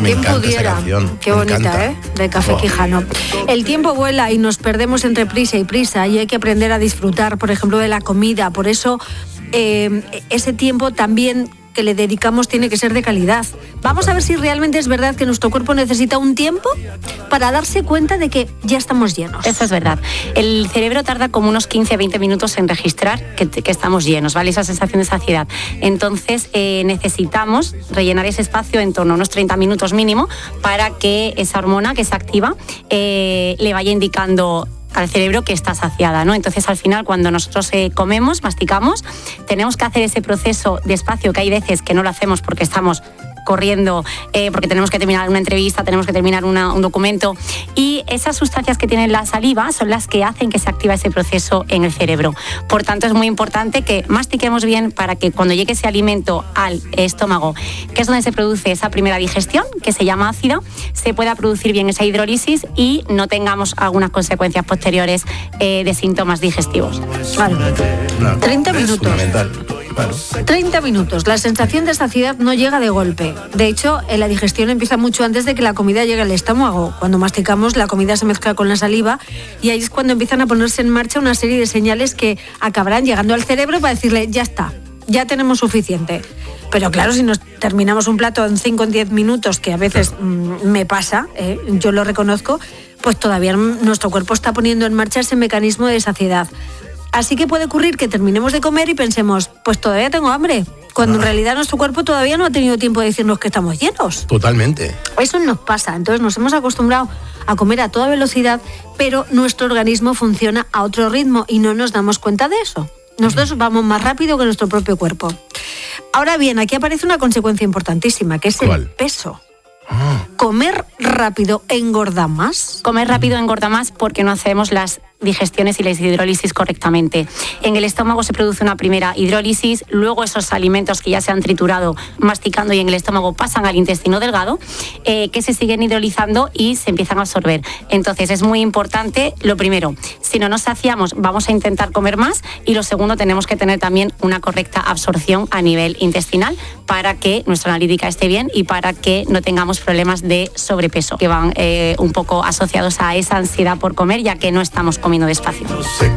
¿Quién pudiera? Qué bonita, ¿eh? De Café Quijano. El tiempo vuela y nos perdemos entre prisa y prisa y hay que aprender a disfrutar, por ejemplo, de la comida. Por eso ese tiempo también que le dedicamos tiene que ser de calidad. Vamos a ver si realmente es verdad que nuestro cuerpo necesita un tiempo para darse cuenta de que ya estamos llenos. Eso es verdad. El cerebro tarda como unos 15-20 minutos en registrar que estamos llenos, ¿vale? Esa sensación de saciedad. Entonces necesitamos rellenar ese espacio en torno a unos 30 minutos mínimo para que esa hormona que se activa le vaya indicando al cerebro que está saciada, ¿no? Entonces, al final, cuando nosotros comemos, masticamos, tenemos que hacer ese proceso despacio, que hay veces que no lo hacemos porque estamos corriendo, porque tenemos que terminar una entrevista, tenemos que terminar un documento, y esas sustancias que tiene la saliva son las que hacen que se active ese proceso en el cerebro. Por tanto, es muy importante que mastiquemos bien para que cuando llegue ese alimento al estómago, que es donde se produce esa primera digestión, que se llama ácida, se pueda producir bien esa hidrólisis y no tengamos algunas consecuencias posteriores de síntomas digestivos. Vale. 30 minutos. Claro. 30 minutos. La sensación de saciedad no llega de golpe. De hecho, la digestión empieza mucho antes de que la comida llegue al estómago. Cuando masticamos, la comida se mezcla con la saliva y ahí es cuando empiezan a ponerse en marcha una serie de señales que acabarán llegando al cerebro para decirle, ya está, ya tenemos suficiente. Pero claro, si nos terminamos un plato en 5 o 10 minutos, que a veces me pasa, yo lo reconozco, pues todavía nuestro cuerpo está poniendo en marcha ese mecanismo de saciedad. Así que puede ocurrir que terminemos de comer y pensemos, pues todavía tengo hambre, cuando en realidad nuestro cuerpo todavía no ha tenido tiempo de decirnos que estamos llenos. Totalmente. Eso nos pasa, entonces nos hemos acostumbrado a comer a toda velocidad, pero nuestro organismo funciona a otro ritmo y no nos damos cuenta de eso. Nosotros vamos más rápido que nuestro propio cuerpo. Ahora bien, aquí aparece una consecuencia importantísima, que es el peso. ¿Comer rápido engorda más? Comer rápido engorda más porque no hacemos las digestiones y la hidrólisis correctamente. En el estómago se produce una primera hidrólisis, luego esos alimentos que ya se han triturado masticando y en el estómago pasan al intestino delgado, que se siguen hidrolizando y se empiezan a absorber. Entonces es muy importante, lo primero, si no nos saciamos vamos a intentar comer más, y lo segundo, tenemos que tener también una correcta absorción a nivel intestinal para que nuestra analítica esté bien y para que no tengamos problemas de sobrepeso que van un poco asociados a esa ansiedad por comer, ya que no estamos comiendo despacio.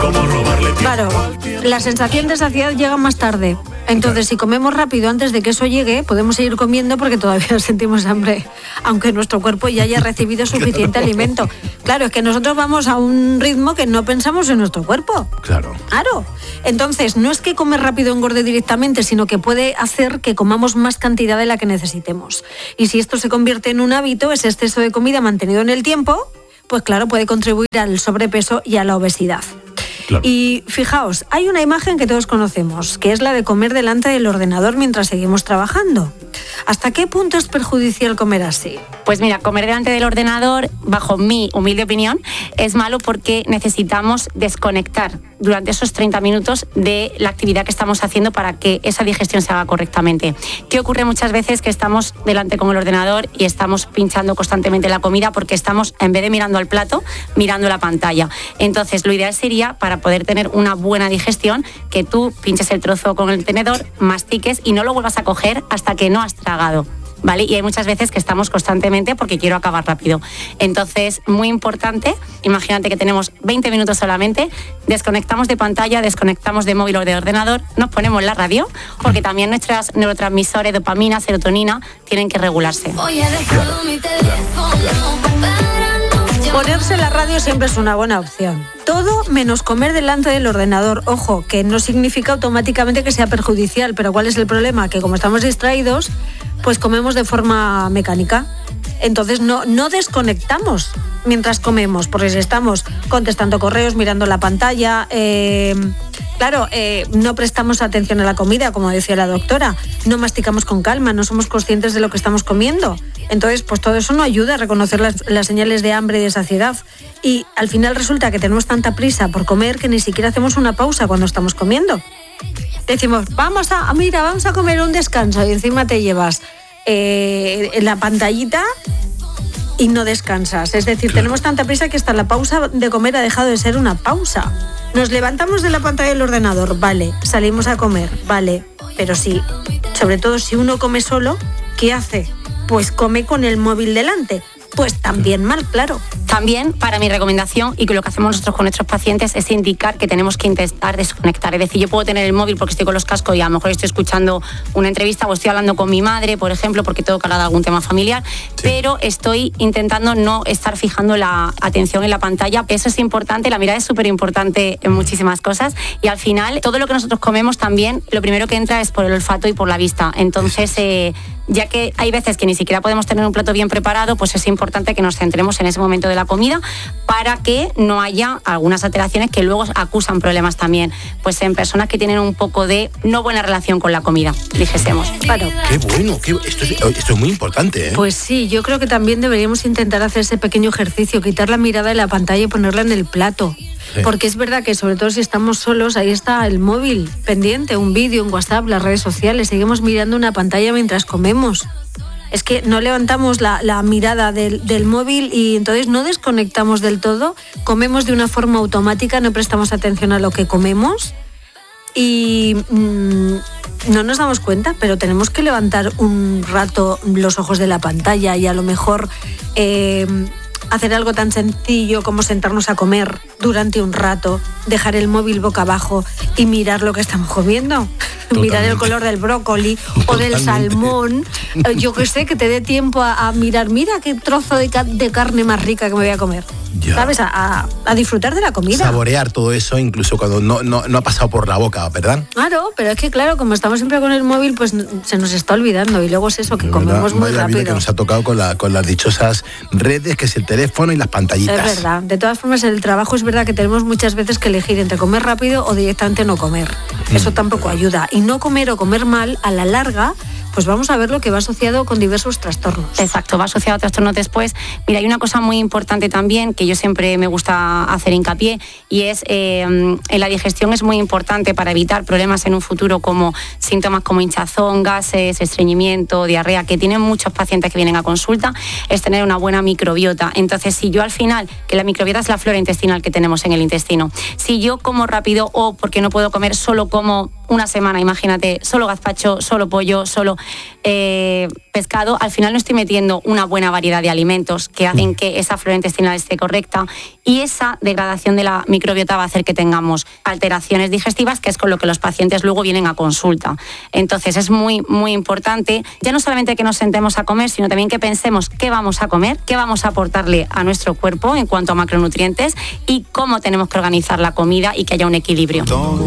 Claro, la sensación de saciedad llega más tarde. Entonces, si comemos rápido antes de que eso llegue, podemos seguir comiendo porque todavía sentimos hambre, aunque nuestro cuerpo ya haya recibido suficiente alimento. Claro, es que nosotros vamos a un ritmo que no pensamos en nuestro cuerpo. Claro. Entonces, no es que comer rápido engorde directamente, sino que puede hacer que comamos más cantidad de la que necesitemos. Y si esto se convierte en un hábito, ese exceso de comida mantenido en el tiempo, pues claro, puede contribuir al sobrepeso y a la obesidad. Claro. Y fijaos, hay una imagen que todos conocemos, que es la de comer delante del ordenador mientras seguimos trabajando. ¿Hasta qué punto es perjudicial comer así? Pues mira, comer delante del ordenador, bajo mi humilde opinión, es malo porque necesitamos desconectar durante esos 30 minutos de la actividad que estamos haciendo para que esa digestión se haga correctamente. ¿Qué ocurre muchas veces? Que estamos delante con el ordenador y estamos pinchando constantemente la comida porque estamos, en vez de mirando al plato, mirando la pantalla. Entonces, lo ideal sería, para poder tener una buena digestión, que tú pinches el trozo con el tenedor, mastiques y no lo vuelvas a coger hasta que no has tragado, ¿vale? Y hay muchas veces que estamos constantemente porque quiero acabar rápido. Entonces, muy importante, imagínate que tenemos 20 minutos solamente, desconectamos de pantalla, desconectamos de móvil o de ordenador, nos ponemos la radio, porque también nuestros neurotransmisores, dopamina, serotonina, tienen que regularse. Ponerse la radio siempre es una buena opción. Todo menos comer delante del ordenador. Ojo, que no significa automáticamente que sea perjudicial, pero ¿cuál es el problema? Que como estamos distraídos, pues comemos de forma mecánica. Entonces no desconectamos mientras comemos, porque si estamos contestando correos, mirando la pantalla, no prestamos atención a la comida, como decía la doctora, no masticamos con calma, no somos conscientes de lo que estamos comiendo. Entonces, pues todo eso no ayuda a reconocer las señales de hambre y de saciedad. Y al final resulta que tenemos tanta prisa por comer que ni siquiera hacemos una pausa cuando estamos comiendo. Decimos, vamos a comer un descanso, y encima te llevas la pantallita y no descansas. Es decir, tenemos tanta prisa que hasta la pausa de comer ha dejado de ser una pausa. Nos levantamos de la pantalla del ordenador, vale, salimos a comer, vale, pero sí, sobre todo si uno come solo, ¿qué hace? pues come con el móvil delante. Pues también mal, claro. También, para mi recomendación, y que lo que hacemos nosotros con nuestros pacientes, es indicar que tenemos que intentar desconectar. Es decir, yo puedo tener el móvil porque estoy con los cascos y a lo mejor estoy escuchando una entrevista o estoy hablando con mi madre, por ejemplo, porque tengo que hablar de algún tema familiar, pero estoy intentando no estar fijando la atención en la pantalla. Eso es importante, la mirada es súper importante en muchísimas cosas, y al final, todo lo que nosotros comemos también, lo primero que entra es por el olfato y por la vista. Entonces, ya que hay veces que ni siquiera podemos tener un plato bien preparado, pues es importante que nos centremos en ese momento de la comida para que no haya algunas alteraciones que luego acusan problemas también, pues en personas que tienen un poco de no buena relación con la comida, dijésemos. Claro. Qué bueno, esto es muy importante, ¿eh? Pues sí, yo creo que también deberíamos intentar hacer ese pequeño ejercicio, quitar la mirada de la pantalla y ponerla en el plato. Sí. Porque es verdad que sobre todo si estamos solos, ahí está el móvil pendiente, un vídeo, un WhatsApp, las redes sociales, seguimos mirando una pantalla mientras comemos. Es que no levantamos la mirada del móvil y entonces no desconectamos del todo, comemos de una forma automática, no prestamos atención a lo que comemos y no nos damos cuenta, pero tenemos que levantar un rato los ojos de la pantalla y a lo mejor hacer algo tan sencillo como sentarnos a comer durante un rato, dejar el móvil boca abajo y mirar lo que estamos comiendo. Totalmente. Mirar el color del brócoli o del salmón, yo que sé, que te dé tiempo a mirar, mira qué trozo de carne más rica que me voy a comer. Ya. ¿Sabes? A disfrutar de la comida. Saborear todo eso incluso cuando no ha pasado por la boca, ¿verdad? Claro, pero es que claro, como estamos siempre con el móvil, pues se nos está olvidando y luego es eso, que comemos muy rápido. Que nos ha tocado con las dichosas redes, que es el teléfono y las pantallitas. Es verdad. De todas formas, en el trabajo es verdad que tenemos muchas veces que elegir entre comer rápido o directamente no comer. Eso tampoco ayuda. Y no comer o comer mal, a la larga, pues vamos a ver lo que va asociado con diversos trastornos. Exacto, va asociado a trastornos después. Mira, hay una cosa muy importante también que yo siempre me gusta hacer hincapié y es en la digestión es muy importante para evitar problemas en un futuro como síntomas como hinchazón, gases, estreñimiento, diarrea, que tienen muchos pacientes que vienen a consulta, es tener una buena microbiota. Entonces, si yo al final, que la microbiota es la flora intestinal que tenemos en el intestino, si yo como rápido o porque no puedo comer, solo como una semana, imagínate, solo gazpacho, solo pollo, solo pescado, al final no estoy metiendo una buena variedad de alimentos que hacen que esa flora intestinal esté correcta y esa degradación de la microbiota va a hacer que tengamos alteraciones digestivas, que es con lo que los pacientes luego vienen a consulta. Entonces es muy, muy importante, ya no solamente que nos sentemos a comer, sino también que pensemos qué vamos a comer, qué vamos a aportarle a nuestro cuerpo en cuanto a macronutrientes y cómo tenemos que organizar la comida y que haya un equilibrio.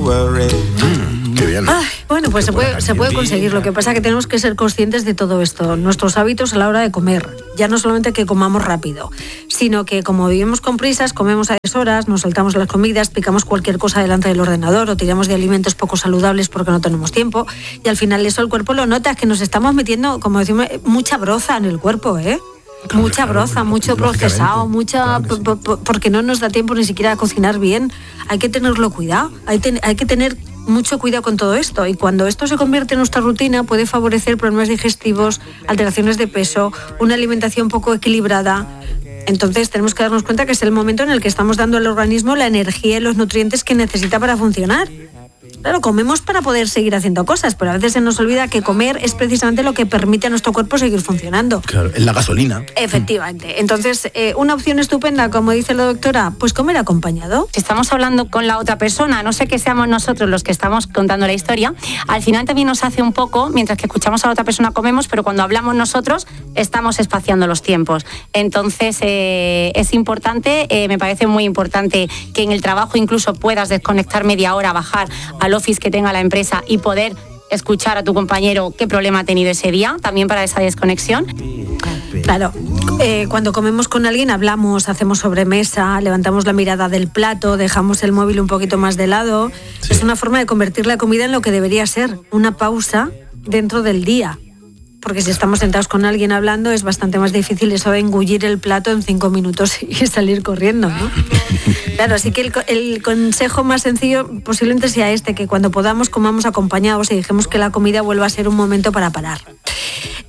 Qué bien. Ay, bueno, pues se puede conseguir. Lo que pasa es que tenemos que ser conscientes de todo esto. Nuestros hábitos a la hora de comer. Ya no solamente que comamos rápido, sino que como vivimos con prisas, comemos a deshoras, nos saltamos las comidas, picamos cualquier cosa delante del ordenador o tiramos de alimentos poco saludables porque no tenemos tiempo. Y al final eso el cuerpo lo nota, es que nos estamos metiendo, como decimos, mucha broza en el cuerpo, ¿eh? Mucha broza, mucho procesado, porque no nos da tiempo ni siquiera a cocinar bien. Hay que tenerlo cuidado, hay que tener mucho cuidado con todo esto, y cuando esto se convierte en nuestra rutina puede favorecer problemas digestivos, alteraciones de peso, una alimentación poco equilibrada. Entonces tenemos que darnos cuenta que es el momento en el que estamos dando al organismo la energía y los nutrientes que necesita para funcionar. Claro, comemos para poder seguir haciendo cosas, pero a veces se nos olvida que comer es precisamente lo que permite a nuestro cuerpo seguir funcionando. Claro, es la gasolina. Efectivamente. Entonces, una opción estupenda, como dice la doctora, pues comer acompañado. Si estamos hablando con la otra persona, no sé que seamos nosotros los que estamos contando la historia, al final también nos hace un poco, mientras que escuchamos a la otra persona comemos, pero cuando hablamos nosotros estamos espaciando los tiempos. Entonces, es importante, me parece muy importante que en el trabajo incluso puedas desconectar media hora, bajar al office que tenga la empresa y poder escuchar a tu compañero qué problema ha tenido ese día, también para esa desconexión. Claro, cuando comemos con alguien hablamos, hacemos sobremesa, levantamos la mirada del plato, dejamos el móvil un poquito más de lado. Sí. Es una forma de convertir la comida en lo que debería ser, una pausa dentro del día. Porque si estamos sentados con alguien hablando es bastante más difícil eso de engullir el plato en 5 minutos y salir corriendo, ¿no? Claro, así que el consejo más sencillo posiblemente sea este, que cuando podamos comamos acompañados y dejemos que la comida vuelva a ser un momento para parar.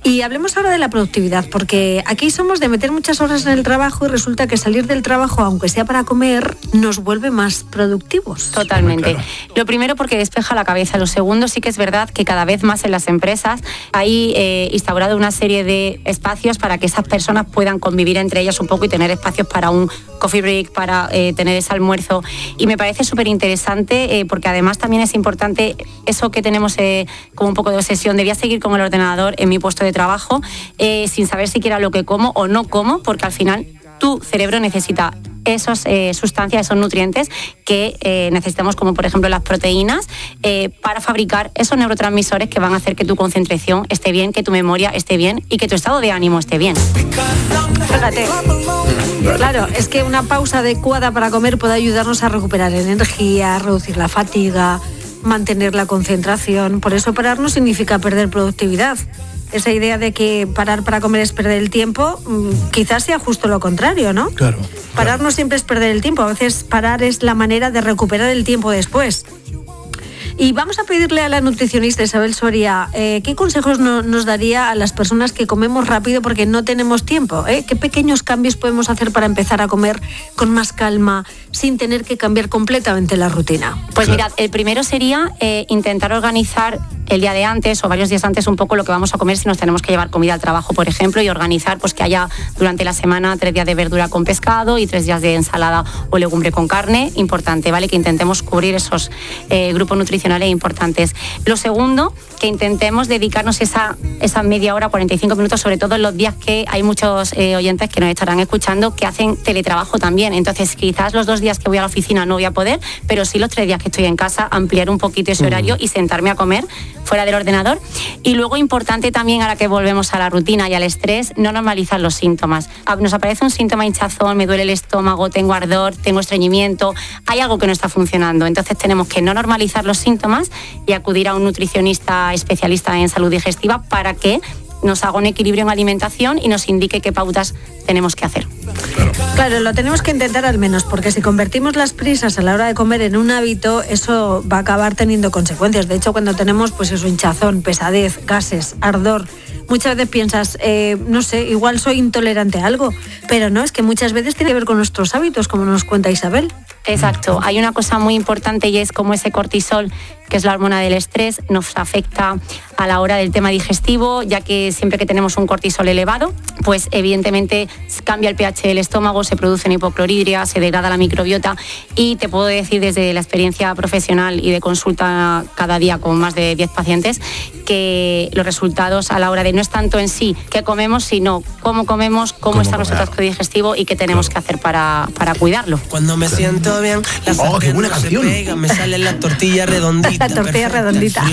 Y hablemos ahora de la productividad, porque aquí somos de meter muchas horas en el trabajo y resulta que salir del trabajo, aunque sea para comer, nos vuelve más productivos. Totalmente. Claro. Lo primero porque despeja la cabeza. Lo segundo, sí que es verdad que cada vez más en las empresas hay instaurado una serie de espacios para que esas personas puedan convivir entre ellas un poco y tener espacios para un coffee break, para tener ese almuerzo. Y me parece súper interesante porque además también es importante eso que tenemos como un poco de obsesión. Debía seguir con el ordenador en mi puesto de trabajo sin saber siquiera lo que como o no como, porque al final tu cerebro necesita esas sustancias, esos nutrientes que necesitamos, como por ejemplo las proteínas, para fabricar esos neurotransmisores que van a hacer que tu concentración esté bien, que tu memoria esté bien y que tu estado de ánimo esté bien. Fíjate, claro, es que una pausa adecuada para comer puede ayudarnos a recuperar energía, reducir la fatiga, mantener la concentración. Por eso parar no significa perder productividad. Esa idea de que parar para comer es perder el tiempo, quizás sea justo lo contrario, ¿no? Claro. Parar no siempre es perder el tiempo, a veces parar es la manera de recuperar el tiempo después. Y vamos a pedirle a la nutricionista Isabel Soria qué consejos nos daría a las personas que comemos rápido porque no tenemos tiempo. ¿Qué pequeños cambios podemos hacer para empezar a comer con más calma sin tener que cambiar completamente la rutina? Pues mirad, el primero sería intentar organizar el día de antes o varios días antes un poco lo que vamos a comer si nos tenemos que llevar comida al trabajo, por ejemplo, y organizar pues que haya durante la semana 3 días de verdura con pescado y 3 días de ensalada o legumbre con carne. Importante, ¿vale? Que intentemos cubrir esos grupos nutricionales importantes. Lo segundo, que intentemos dedicarnos esa media hora, 45 minutos, sobre todo en los días que hay muchos oyentes que nos estarán escuchando que hacen teletrabajo también. Entonces, quizás los 2 días que voy a la oficina no voy a poder, pero sí los 3 días que estoy en casa, ampliar un poquito ese horario y sentarme a comer fuera del ordenador. Y luego, importante también, ahora que volvemos a la rutina y al estrés, no normalizar los síntomas. Nos aparece un síntoma hinchazón, me duele el estómago, tengo ardor, tengo estreñimiento, hay algo que no está funcionando. Entonces tenemos que no normalizar los síntomas y acudir a un nutricionista especialista en salud digestiva para que nos haga un equilibrio en alimentación y nos indique qué pautas tenemos que hacer. Claro, lo tenemos que intentar al menos, porque si convertimos las prisas a la hora de comer en un hábito, eso va a acabar teniendo consecuencias. De hecho, cuando tenemos pues eso, hinchazón, pesadez, gases, ardor, muchas veces piensas, no sé, igual soy intolerante a algo, pero no, es que muchas veces tiene que ver con nuestros hábitos, como nos cuenta Isabel. Exacto, hay una cosa muy importante y es como ese cortisol, que es la hormona del estrés, nos afecta a la hora del tema digestivo, ya que siempre que tenemos un cortisol elevado, pues evidentemente cambia el pH del estómago, se produce una hipocloridria, se degrada la microbiota y te puedo decir desde la experiencia profesional y de consulta cada día con más de 10 pacientes que los resultados a la hora de no es tanto en sí qué comemos, sino cómo comemos, cómo está nuestro tracto digestivo y qué tenemos que hacer para cuidarlo. Cuando me siento bien, qué buena canción. Me sale la tortilla redondita. La tortilla redondita.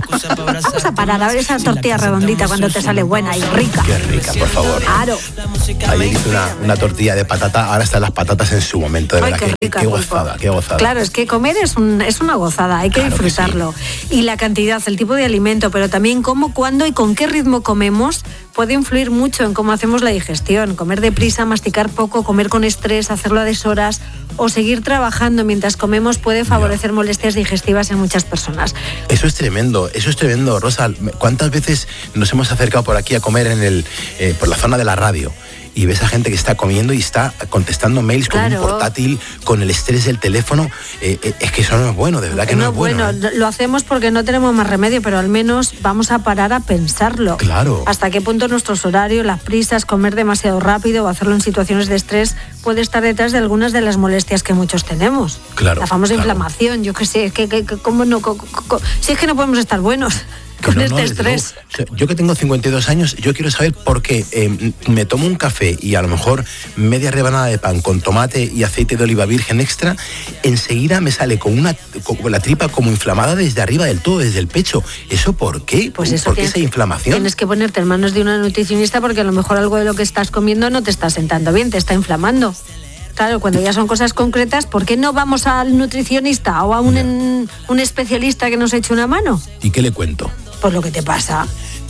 Vamos a parar a ver esa tortilla redondita cuando te sale buena y rica. Qué rica, por favor. Claro. Ayer hice una tortilla de patata, ahora están las patatas en su momento, de verdad. Qué rica, qué gozada, qué gozada. Claro, es que comer es una gozada, hay que disfrutarlo. Y la cantidad, el tipo de alimento, pero también cómo, cuándo y con qué ritmo comemos puede influir mucho en cómo hacemos la digestión. Comer deprisa, masticar poco, comer con estrés, hacerlo a deshoras o seguir trabajando mientras comemos puede favorecer molestias digestivas en muchas personas. Eso es tremendo, Rosa. ¿Cuántas veces nos hemos acercado por aquí a comer por la zona de la radio? Y ves a gente que está comiendo y está contestando mails con un portátil, con el estrés del teléfono. Es que eso no es bueno, de verdad que no es bueno. Lo hacemos porque no tenemos más remedio, pero al menos vamos a parar a pensarlo. Claro. Hasta qué punto nuestros horarios, las prisas, comer demasiado rápido o hacerlo en situaciones de estrés puede estar detrás de algunas de las molestias que muchos tenemos. Claro. La famosa inflamación, yo qué sé, ¿cómo no? Si es que no podemos estar buenos. Con este estrés. Yo que tengo 52 años, yo quiero saber por qué me tomo un café y a lo mejor media rebanada de pan con tomate y aceite de oliva virgen extra, enseguida me sale con la tripa como inflamada desde arriba del todo, desde el pecho. ¿Eso por qué? Pues eso ¿Por qué esa inflamación? Tienes que ponerte en manos de una nutricionista porque a lo mejor algo de lo que estás comiendo no te está sentando bien, te está inflamando. Claro, cuando ya son cosas concretas, ¿por qué no vamos al nutricionista o a un especialista que nos eche una mano? ¿Y qué le cuento? Pues lo que te pasa.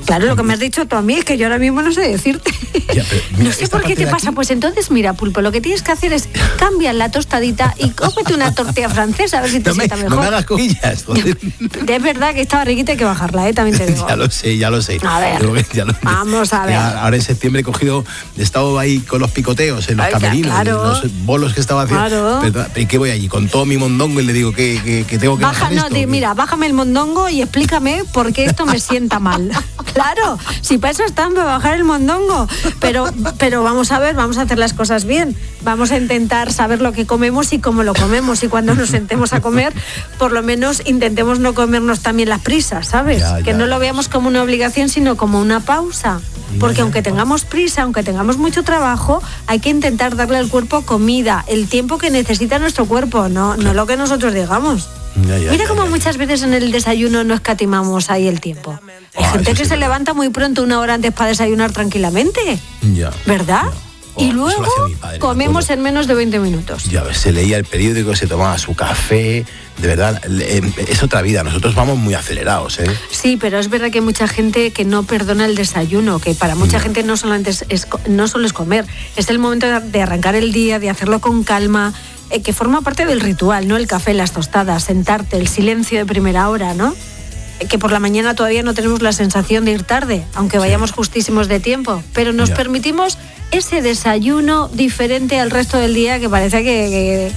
Claro, lo que me has dicho tú a mí es que yo ahora mismo no sé decirte. Ya, pero mira, no sé por qué te pasa. Pues entonces, mira, Pulpo, lo que tienes que hacer es cambiar la tostadita y cómete una tortilla francesa a ver si te sienta mejor. No me hagas comillas. Es verdad que estaba riquita, hay que bajarla, también te digo. Ya lo sé. A ver, vamos a ver. Ahora en septiembre he estado ahí con los picoteos en los camerinos, claro. los bolos que estaba haciendo. Claro. ¿Y qué voy allí? Con todo mi mondongo y le digo que tengo que bajar esto. Mira, bájame el mondongo y explícame por qué esto me sienta mal. Claro, si para eso están, para bajar el mondongo. Pero vamos a ver, vamos a hacer las cosas bien. Vamos a intentar saber lo que comemos y cómo lo comemos. Y cuando nos sentemos a comer, por lo menos intentemos no comernos también las prisas, ¿sabes? Que no lo veamos como una obligación, sino como una pausa. Porque aunque tengamos prisa, aunque tengamos mucho trabajo, hay que intentar darle al cuerpo comida, el tiempo que necesita nuestro cuerpo, no lo que nosotros digamos. Mira cómo muchas veces en el desayuno no escatimamos ahí el tiempo. Hay gente que se levanta muy pronto, 1 hora antes, para desayunar tranquilamente. ¿Verdad? Y luego comemos en menos de 20 minutos. Ya ves, se leía el periódico, se tomaba su café. De verdad, es otra vida. Nosotros vamos muy acelerados, ¿eh? Sí, pero es verdad que hay mucha gente que no perdona el desayuno, que para mucha gente no solo es comer, es el momento de arrancar el día, de hacerlo con calma, que forma parte del ritual, ¿no? El café, las tostadas, sentarte, el silencio de primera hora, ¿no? Que por la mañana todavía no tenemos la sensación de ir tarde, aunque vayamos justísimos de tiempo, pero nos permitimos ese desayuno diferente al resto del día, que parece que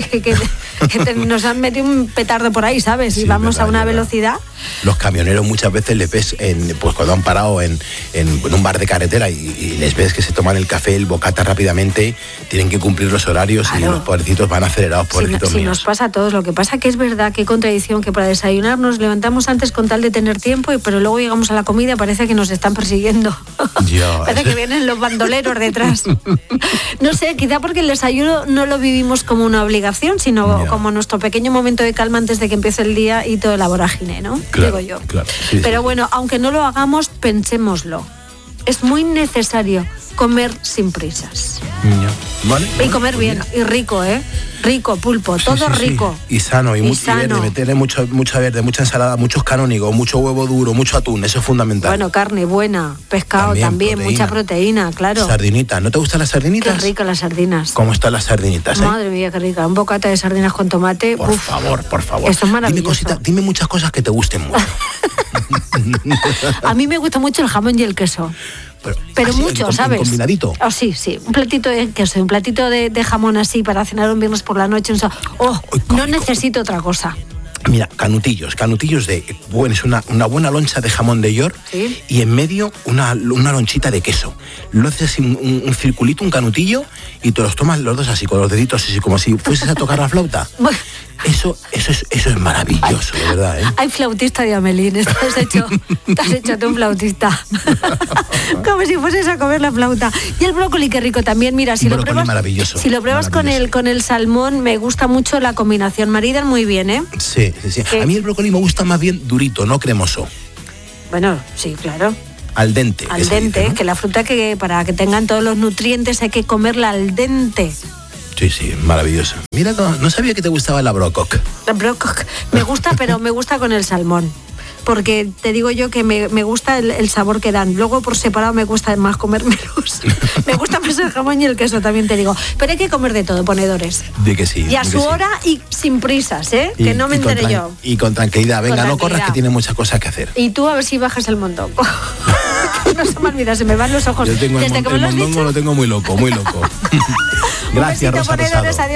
nos han metido un petardo por ahí, ¿sabes? Y vamos a una velocidad. Los camioneros muchas veces les ves pues cuando han parado en un bar de carretera y les ves que se toman el café, el bocata rápidamente, tienen que cumplir los horarios. Claro. Y los pobrecitos van acelerados, pobrecitos míos. Sí, nos pasa a todos. Lo que pasa que es verdad, qué contradicción, que para desayunar nos levantamos antes con tal de tener tiempo, pero luego llegamos a la comida y parece que nos están persiguiendo. Parece que vienen los bandoleros detrás. No sé, quizá porque el desayuno no lo vivimos como una obligación, sino como nuestro pequeño momento de calma antes de que empiece el día y toda la vorágine, ¿no? Claro, digo yo. Claro, pero bueno, aunque no lo hagamos, pensémoslo. Es muy necesario comer sin prisas. ¿Vale? Y comer bien, y rico, ¿eh? Rico, Pulpo, todo rico. Y sano, y verde, meterle mucho verde, mucha ensalada, muchos canónigos, mucho huevo duro, mucho atún, eso es fundamental. Bueno, carne buena, pescado también mucha proteína, claro. Sardinitas, ¿no te gustan las sardinitas? Qué ricas las sardinas. ¿Cómo están las sardinitas? Madre mía, qué rica. Un bocata de sardinas con tomate. Por favor. Eso es maravilloso. Dime muchas cosas que te gusten mucho. A mí me gusta mucho el jamón y el queso. Pero mucho, ¿sabes? ¿Combinadito? Oh, sí. Un platito de queso, un platito de jamón así para cenar un viernes por la noche. No necesito otra cosa. Mira, canutillos es una buena loncha de jamón de York, ¿sí? Y en medio una lonchita de queso. Lo haces así, un circulito, un canutillo, y te los tomas los dos así, con los deditos así, como si fueses a tocar la flauta. Eso es maravilloso, de verdad, ¿eh? Hay flautista de Amelín, te has hecho tú un flautista. Como si fueses a comer la flauta. Y el brócoli, qué rico también. Mira, si lo pruebas, maravilloso, si lo pruebas con el salmón, me gusta mucho la combinación. Maridan muy bien, ¿eh? Sí. A mí el brócoli me gusta más bien durito, no cremoso. Bueno, sí, claro. Al dente. Al dente, dice, ¿no? Que la fruta, que para que tengan todos los nutrientes hay que comerla al dente. Sí, maravilloso. Mira, no sabía que te gustaba la brococ. La brococ me gusta, pero me gusta con el salmón. Porque te digo yo que me gusta el sabor que dan. Luego por separado me cuesta más comérmelos. Me gusta más el jamón y el queso, también te digo. Pero hay que comer de todo, ponedores. De que sí. Y a su hora y sin prisas, ¿eh? Que no me enteré yo. Y con tranquilidad. Venga, no corras, que tiene muchas cosas que hacer. Y tú a ver si bajas el mondongo. No se me olvida, se me van los ojos. Yo tengo el mondongo lo tengo muy loco. Gracias, Rosa Rosado.